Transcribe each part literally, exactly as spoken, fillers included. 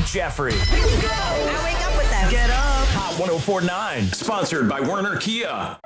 Jeffrey. I wake up with them. Get up. Hot one oh four point nine. Sponsored by Werner Kia.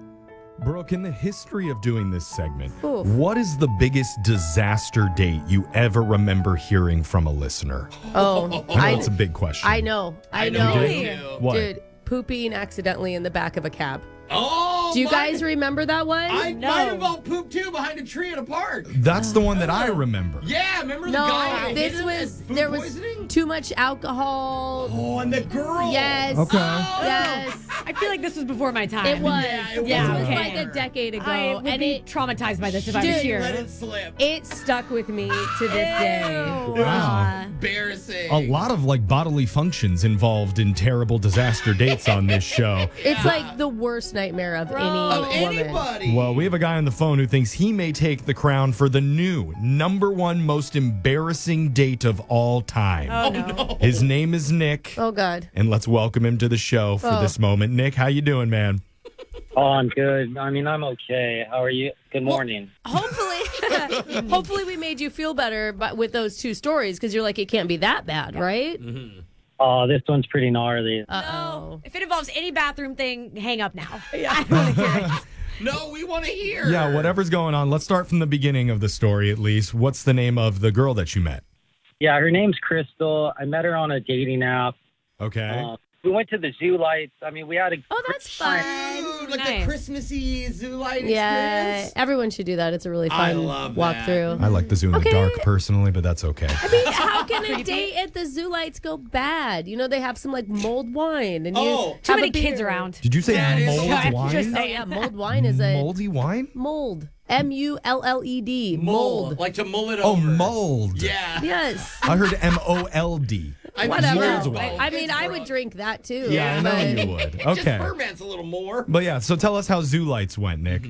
Brooke, in the history of doing this segment, Ooh. what is the biggest disaster date you ever remember hearing from a listener? Oh, I know I, it's a big question. I know. I, I know. know You you do? do. What? Dude, pooping accidentally in the back of a cab. Oh, Do you mine- guys remember that one? I No. might have all pooped too behind a tree in a park. That's the one that I remember. Yeah, remember the No, guy? that hit this him was and food there was poisoning? too much alcohol. Oh, and the girl. Yes. Okay. Yes. I feel like this was before my time. It was. Yeah, it this was. was Okay. like a decade ago, I would and be it traumatized by this if I Dude, was here. Let it slip. it stuck with me to this day. Wow. Embarrassing. A lot of like bodily functions involved in terrible disaster dates on this show. It's like the worst nightmare of any Of woman. anybody. Well, we have a guy on the phone who thinks he may take the crown for the new number one most embarrassing date of all time. Oh, no. His name is Nick. Oh God. And let's welcome him to the show for Oh. this moment. Nick, how you doing, man? Oh, I'm good. I mean, I'm okay. How are you? Good morning. Hopefully, hopefully we made you feel better, but with those two stories, because you're like, it can't be that bad, right? Oh, this one's pretty gnarly. Uh No. oh. If it involves any bathroom thing, hang up now. I don't want to hear it. No, we want to hear. Yeah, whatever's going on. Let's start from the beginning of the story, at least. What's the name of the girl that you met? Yeah, her name's Crystal. I met her on a dating app. Okay. Uh, we went to the zoo lights. I mean, we had a Oh, that's great time. fun. Ooh, like Nice. the Christmassy zoo light Yeah, experience. everyone should do that. It's a really I fun love that. walkthrough. I like the zoo in Okay. the dark personally, but that's okay. I mean, how can a date at the zoo lights go bad? You know, they have some like mulled wine, and you Oh, Too have a many kids beer. around. Did you say That is- mold I'm wine? just Oh saying. yeah, mulled wine is a Moldy wine? mold. M U L L E D. Mold. Mold. Like to mull it Oh, over. mold. Yeah. Yes. I heard M O L D. I mean, Whatever. sure it's Mold well. I mean, It's I would gross. drink that too. Yeah, I know but- you would. It just Okay. ferments a little more. But yeah, so tell us how zoo lights went, Nick.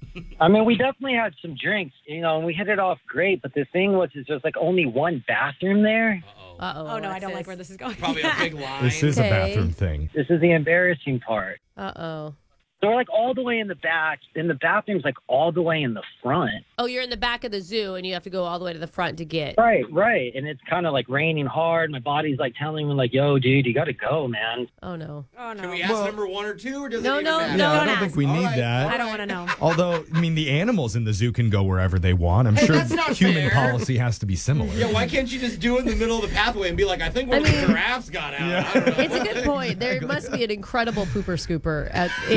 I mean, we definitely had some drinks, you know, and we hit it off great. But the thing was, is there's like only one bathroom there. Uh-oh. Uh-oh. Oh, no, I don't Alexis. like where this is going. Probably a big line. This is Okay. a bathroom thing. This is the embarrassing part. Uh-oh. So we're like all the way in the back, and the bathroom's like all the way in the front. Oh, you're in the back of the zoo, and you have to go all the way to the front to get. Right, right. And it's kind of like raining hard. My body's like telling me, like, yo, dude, you got to go, man. Oh no. Oh, no. Can we ask Well- number one or two, or does No, it even no, matter? no. Yeah, I don't don't ask. think we All need right, that. all I don't right. want to know. Although, I mean, the animals in the zoo can go wherever they want. I'm Hey, sure that's not human fair. policy has to be similar. Yeah, why can't you just do it in the middle of the pathway and be like, I think one I of mean- the giraffes got out. Yeah. I don't know. It's a good point. There must be an incredible pooper scooper at any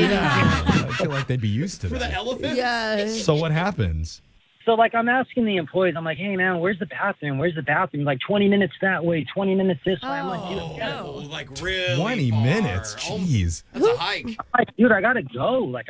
I feel like they'd be used to For the that. elephant? Yeah. So what happens? So, like, I'm asking the employees, I'm like, hey, man, where's the bathroom? Where's the bathroom? Like, twenty minutes that way, twenty minutes this way. I'm like, dude, Oh, yeah. like really twenty far. minutes? Oh, Jeez. that's a hike. I'm like, dude, I got to go. Like,